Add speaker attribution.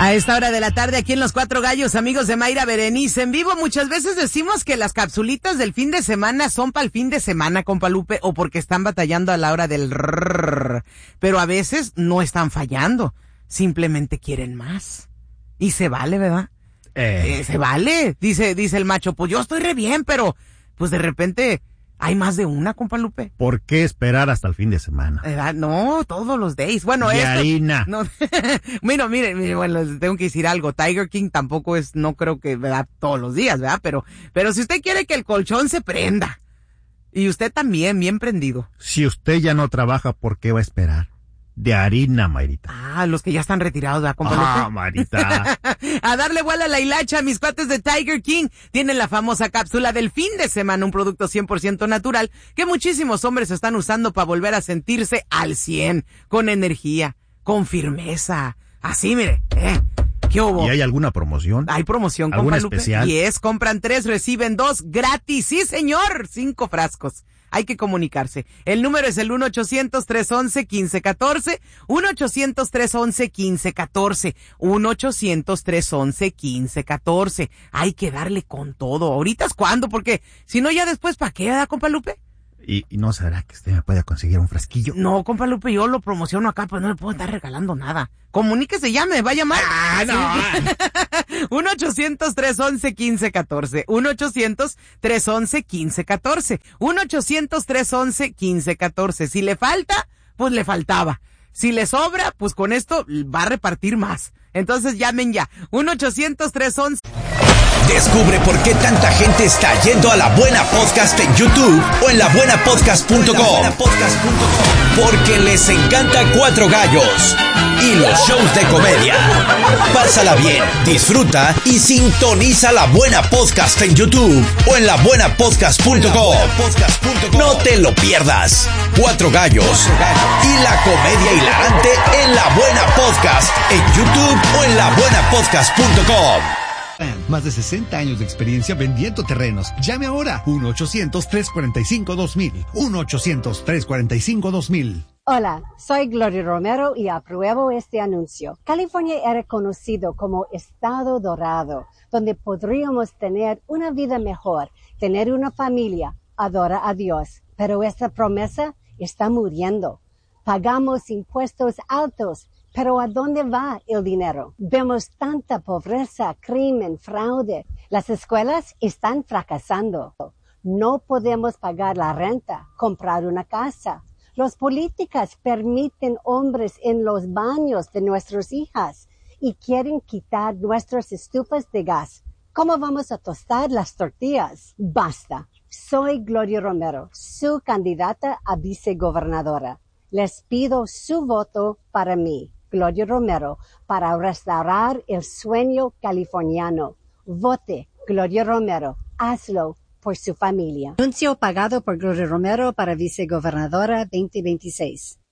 Speaker 1: A esta hora de la tarde, aquí en Los Cuatro Gallos, amigos de Mayra Berenice en vivo, muchas veces decimos que las capsulitas del fin de semana son para el fin de semana, compa Lupe, o porque están batallando a la hora del rrr, pero a veces no están fallando, simplemente quieren más. Y se vale, ¿verdad? Se vale, dice el macho, pues yo estoy re bien, pero pues de repente hay más de una, compa Lupe.
Speaker 2: ¿Por qué esperar hasta el fin de semana?
Speaker 1: No, todos los days. Bueno,
Speaker 2: de harina.
Speaker 1: No, mire, bueno, les tengo que decir algo. Tiger King tampoco es, no creo que, ¿verdad? Todos los días, ¿verdad? Pero si usted quiere que el colchón se prenda, y usted también, bien prendido.
Speaker 2: Si usted ya no trabaja, ¿por qué va a esperar? De harina, Mayrita.
Speaker 1: Los que ya están retirados, ¿verdad, compa?
Speaker 2: Mayrita.
Speaker 1: A darle vuela a la hilacha, mis cuates de Tiger King tienen la famosa cápsula del fin de semana, un producto 100% natural que muchísimos hombres están usando para volver a sentirse al 100, con energía, con firmeza. Así, mire, ¿qué hubo?
Speaker 2: ¿Y hay alguna promoción?
Speaker 1: Hay promoción,
Speaker 2: ¿alguna
Speaker 1: compa Lupe?
Speaker 2: especial?
Speaker 1: Y compran 3, reciben 2 gratis. Sí, señor, 5 frascos. Hay que comunicarse. El número es el 1-800-311-1514, 1-800-311-1514, 1-800-311-1514. Hay que darle con todo. ¿Ahorita es cuándo? Porque si no, ya después, ¿para qué, da, compa Lupe?
Speaker 2: ¿Y no será que usted me pueda conseguir un frasquillo?
Speaker 1: No, compa Lupe, yo lo promociono acá, pues no le puedo estar regalando nada. Comuníquese ya, me va a llamar.
Speaker 2: No.
Speaker 1: 1-800-311-1514, 1-800-311-1514, 1-800-311-1514. Si le falta, pues le faltaba. Si le sobra, pues con esto va a repartir más. Entonces llamen ya, 1-800-311.
Speaker 3: Descubre por qué tanta gente está yendo a La Buena Podcast en YouTube o en labuenapodcast.com. Porque les encanta Cuatro Gallos y los shows de comedia. Pásala bien, disfruta y sintoniza La Buena Podcast en YouTube o en labuenapodcast.com. No te lo pierdas. Cuatro Gallos y la comedia hilarante en La Buena Podcast en YouTube o en labuenapodcast.com.
Speaker 4: Más de 60 años de experiencia vendiendo terrenos. Llame ahora. 1-800-345-2000. 1-800-345-2000.
Speaker 5: Hola, soy Gloria Romero y apruebo este anuncio. California es reconocido como Estado Dorado, donde podríamos tener una vida mejor, tener una familia, adorar a Dios. Pero esta promesa está muriendo. Pagamos impuestos altos. Pero ¿a dónde va el dinero? Vemos tanta pobreza, crimen, fraude. Las escuelas están fracasando. No podemos pagar la renta, comprar una casa. Los políticos permiten hombres en los baños de nuestras hijas y quieren quitar nuestras estufas de gas. ¿Cómo vamos a tostar las tortillas? Basta. Soy Gloria Romero, su candidata a vicegobernadora. Les pido su voto para mí. Gloria Romero, para restaurar el sueño californiano. Vote Gloria Romero. Hazlo por su familia. Anuncio pagado por Gloria Romero para vicegobernadora 2026.